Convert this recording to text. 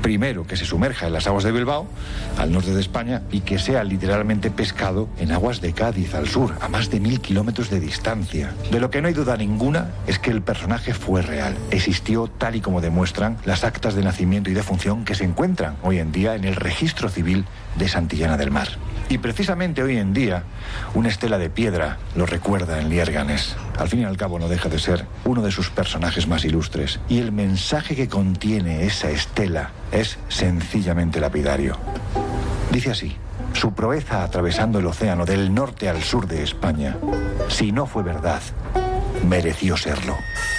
Primero, que se sumerja en las aguas de Bilbao, al norte de España, y que sea literalmente pescado en aguas de Cádiz, al sur, a más de 1000 kilómetros de distancia. De lo que no hay duda ninguna es que el personaje fue real. Existió tal y como demuestran las actas de nacimiento y defunción que se encuentran hoy en día en el registro civil de Santillana del Mar. Y precisamente hoy en día, una estela de piedra lo recuerda en Liérganes. Al fin y al cabo no deja de ser uno de sus personajes más ilustres. Y el mensaje que contiene esa estela es sencillamente lapidario. Dice así: su proeza atravesando el océano del norte al sur de España, si no fue verdad, mereció serlo.